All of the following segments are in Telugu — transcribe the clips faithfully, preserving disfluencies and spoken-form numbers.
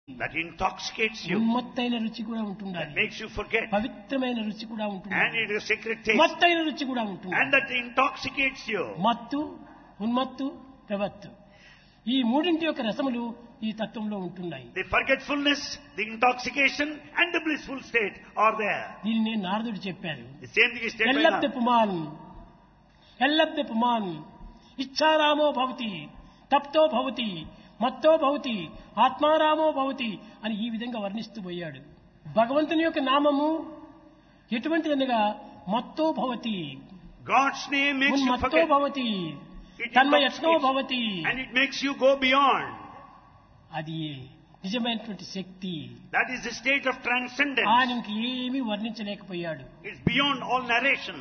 that intoxicates you, ఉన్మత్తైన రుచి కూడా that ఉంటుండాలి. makes you forget, పవిత్రమైన రుచి కూడా and ఉంటుండాలి. it is a sacred taste, మత్తైన రుచి కూడా ఉంటుంది. and that intoxicates you. మత్తు, ఉన్మత్తు, ప్రవత్తు, ఈ మూడింటి యొక్క రసములు ఈ తత్వంలో ఉంటున్నాయి. The forgetfulness, the intoxication, and the blissful state are there. దీన్ని నారదుడు చెప్పారు. The same thing is stated by ఎల్లబ్ధ Narada. పుమాన్ ఎల్లబ్ధ పుమాన్ ఇచ్చారామో భవతి తప్తో భవతి మత్తో భవతి ఆత్మారామో భవతి అని ఈ విధంగా వర్ణిస్తూ పోయాడు. భగవంతుని యొక్క నామము ఎటువంటిదనగా మత్తో భవతి, God's name makes you మత్తో forget. Bhavati, It తన్మయత్నో intoxicates, Bhavati. and it makes you go beyond. అది నిజమైనటువంటి శక్తి. That is the state of transcendence. ఆయనకి ఏమీ వర్ణించలేకపోయాడు. It's beyond all narration.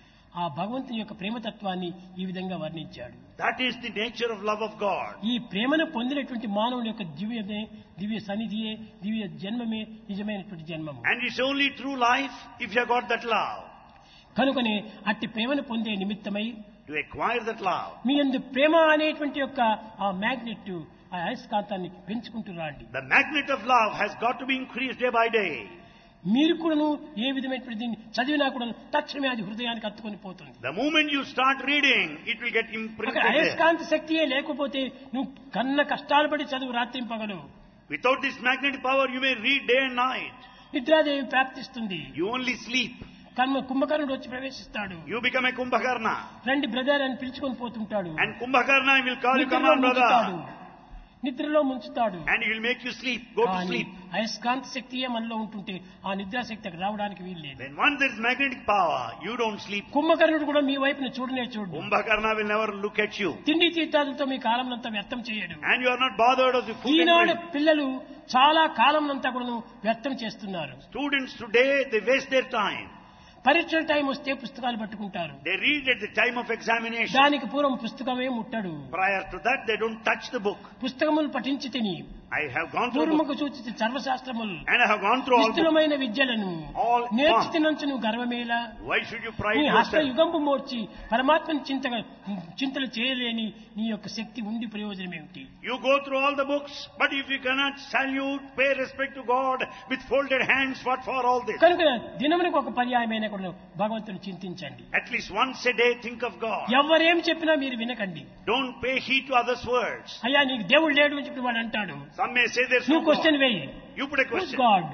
ఆ భగవంతుని యొక్క ప్రేమతత్వాన్ని ఈ విధంగా వర్ణించాడు. That is the nature of love of God. ఈ ప్రేమను పొందినటువంటి మానవుని యొక్క దివ్యమే, దివ్య సన్నిధియే, దివ్య జన్మమే నిజమైనటువంటి జన్మము. And it's only true life if you have got that love. కనుకనే అట్టి ప్రేమను పొందే నిమిత్తమై To acquire that love, మీ యందు ప్రేమ అనేటువంటి యొక్క ఆ మ్యాగ్నెట్, ఆ అయస్కాంతాన్ని పెంచుకుంటూ రాండి. the magnet of love has got to be increased day by day. మీరు కూడాను ఏ విధమైనటువంటి దీన్ని చదివినా కూడా తక్షణమే అది హృదయానికి అత్తుకొని పోతుంది. The moment you start reading, it will get అక్కడ imprinted there. అయస్కాంత శక్తియే లేకపోతే నువ్వు కన్న కష్టాలు పడి చదువు రాత్రింపగలు. Without this magnetic power, you may read day and night. నిద్రాదేవి ప్రాప్తిస్తుంది. You only sleep. కర్మ కుంభకర్ణుడు వచ్చి ప్రవేశిస్తాడు. You become a Kumbhakarna. రండి బ్రదర్ అని పిలుచుకొని పోతుంటాడు. And Kumbhakarna will call you, come నిద్రలో on ముంచుతాడు. brother. నిద్రలో ముంచుతాడు. And he will make you sleep, go to కానీ sleep. అయస్కాంత శక్తియే మనలో ఉంటుంటే ఆ నిద్రాశక్తి అక్కడ రావడానికి వీల్లేదు. When once there is magnetic power, you don't sleep. కుంభకర్ణుడు కూడా మీ వైపున చూడనే చూడు. Kumbhakarna will never look at you. తిండి తీర్థాలతో మీ కాలంనంతా వ్యర్థం చేయడు. And you are not bothered of the food and Eenadu drink. పిల్లలు చాలా కాలంనంతా కూడా వ్యర్థం చేస్తున్నారు. Students today, they waste their time. పరీక్షల టైం వస్తే పుస్తకాలు పట్టుకుంటారు. They read at the time of examination. దానికి పూర్వం పుస్తకమే ముట్టడు. Prior to that, they don't touch the book. పుస్తకములు పఠించి తిని I have gone through book, పూర్వముకు సూచిత సర్వశాస్త్రములు and I have gone through all books. నిష్ఠులమైన విద్యలను All నేర్చి gone. తినంచు నువ్వు గర్వమేలా. Why should you pride నీ హస్త yourself? యుగంపు మోర్చి పరమాత్మని చింతగా చింతలు చేయలేని నీ యొక్క శక్తి ఉండి ప్రయోజనం ఏమిటి? You go through all the books, but if you cannot salute, pay respect to God with folded hands, what for all this? కనుక దినమునికి ఒక పర్యాయమైన కూడా భగవంతుని చింతించండి. At least once a day, think of God. ఎవరేం చెప్పినా మీరు వినకండి. Don't pay heed to others' words. అయ్యా నీకు దేవుడు లేడు అని చెప్పి వాడు అంటాడు. Some may say there's no నువ్వు క్వశ్చన్ God. వేయి. You put a who's question. God?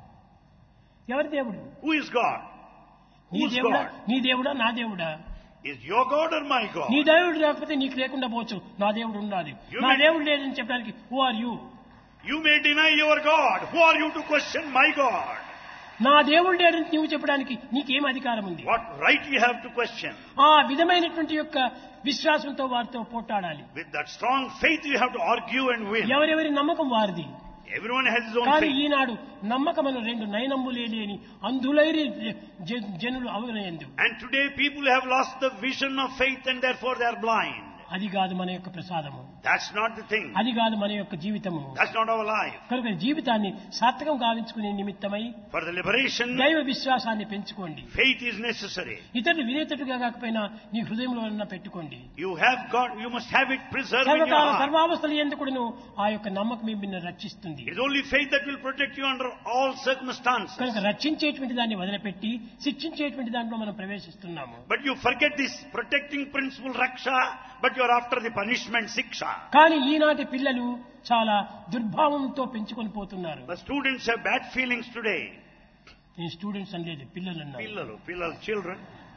ఎవరి దేవుడు? Who is God? నీ Who's దేవుడా, God? నీ దేవుడా, నా దేవుడా? Is your God or my God? నీ దేవుడు లేకపోతే నీకు లేకుండా పోవచ్చు. నా దేవుడు ఉన్నది. You నా may- దేవుడు లేదని చెప్పడానికి who are you? You may deny your God. Who are you to question my God? నా దేవుడు లేదని నువ్వు చెప్పడానికి నీకేం అధికారం ఉంది? What right you have to question? ఆ విధమైనటువంటి యొక్క విశ్వాసంతో వారితో పోట్లాడాలి. With that strong faith, you have to argue and win. ఎవరెవరి నమ్మకం వారిది. Everyone has his own కానీ faith. ఈనాడు నమ్మకమైన రెండు నయనమ్ములేని అని అందులైరి జ- జనులు అవగనయందు. And today people have lost the vision of faith and therefore they are blind. అది కాదు మన యొక్క ప్రసాదము. That's not the thing. అది కాదు మన యొక్క జీవితము. That's not our life. కనుక జీవితాన్ని సార్థకం గావించుకునే నిమిత్తమై For the liberation, దైవ విశ్వాసాన్ని పెంచుకోండి. faith is necessary. ఇతరులు వినేటట్టుగా కాకపోయినా నీ హృదయంలో ఉన్న పెట్టుకోండి. You have got, you must have it preserved in your సర్వకాల heart. సర్వావస్థలు ఎందుకును ఆ యొక్క నమ్మకం మిమ్మల్ని రక్షిస్తుంది. It's only faith that will protect you under all circumstances. కనుక రక్షించేటువంటి దాన్ని వదిలిపెట్టి శిక్షించేటువంటి దాంట్లో మనం ప్రవేశిస్తున్నాము. But you forget this protecting principle, Raksha, but you are after the punishment, Siksha. కానీ ఈనాటి పిల్లలు చాలా దుర్భావంతో పెంచుకొని పోతున్నారు. The students have bad feelings today. నేను స్టూడెంట్స్ అనలేదు, పిల్లలు అన్నారు. Pillalu, pillalu, children.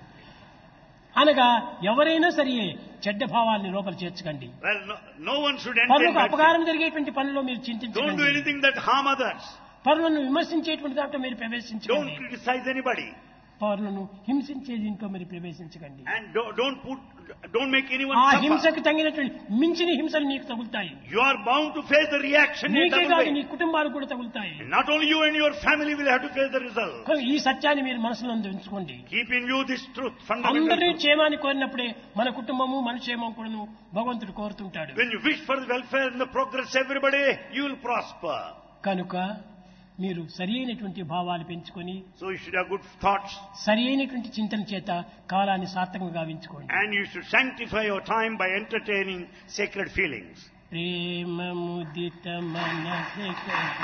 అనగా ఎవరైనా సరే చెడ్డ భావాల్ని లోపల చేర్చకండి. Well, no, no one should enter పరులకు bad అపకారం జరిగేటువంటి పనుల్లో మీరు feelings. Don't do చింతించండి. anything that harm others. పరులను విమర్శించేటువంటి దాంట్లో మీరు Don't ప్రవేశించకండి. criticize anybody. పరులను హింసించే దీంట్లో మీరు ప్రవేశించకండి. And don't, don't put, don't make anyone ఆ suffer. హింసకు తగినటువంటి మించిన హింసలు నీకు తగులుతాయి. You are bound to face the reaction in నీకే double కాదు way. నీ కుటుంబాలకు కూడా తగులుతాయి. And not only you and your family will have to face the result. కనుక ఈ సత్యాన్ని మీరు మనసులో ఉంచుకోండి. Keep in view this truth, fundamental అందరినీ truth. క్షేమాన్ని కోరినప్పుడే మన కుటుంబము మన క్షేమం కూడాను భగవంతుడు కోరుతుంటాడు. When you wish for the welfare and the progress of everybody, you will prosper. కనుక మీరు సరి అయినటువంటి భావాలు పెంచుకొని So you should have good thoughts, సరి అయినటువంటి చింతన చేత కాలాన్ని సార్థకంగా గావించుకోండి. and you should sanctify your time by entertaining sacred feelings. ప్రేమ ముదిత మనసే